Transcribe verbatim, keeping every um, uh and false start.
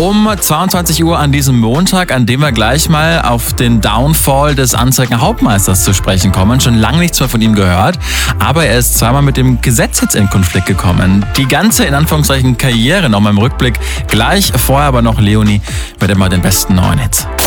Um zweiundzwanzig Uhr an diesem Montag, an dem wir gleich mal auf den Downfall des Anzeiger Hauptmeisters zu sprechen kommen. Schon lange nichts mehr von ihm gehört, aber er ist zweimal mit dem Gesetz jetzt in Konflikt gekommen. Die ganze, in Anführungszeichen, Karriere nochmal im Rückblick. Gleich, vorher aber noch Leonie mit immer den besten neuen Hits.